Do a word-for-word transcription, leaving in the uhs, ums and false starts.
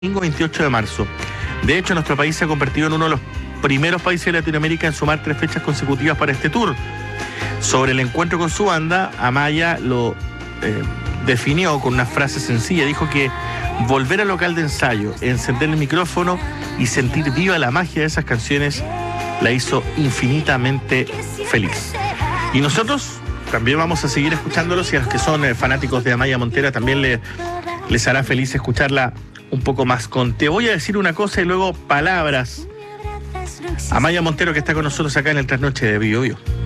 domingo veintiocho de marzo. De hecho, nuestro país se ha convertido en uno de los primeros países de Latinoamérica en sumar tres fechas consecutivas para este tour. Sobre el encuentro con su banda, Amaya lo eh, definió con una frase sencilla. Dijo que volver al local de ensayo, encender el micrófono y sentir viva la magia de esas canciones la hizo infinitamente feliz. Y nosotros también vamos a seguir escuchándolos, y a los que son eh, fanáticos de Amaya Montera también le, les hará feliz escucharla un poco más con Te voy a decir una cosa y luego palabras. Amaya Montero, que está con nosotros acá en el Trasnoche de Bio Bio.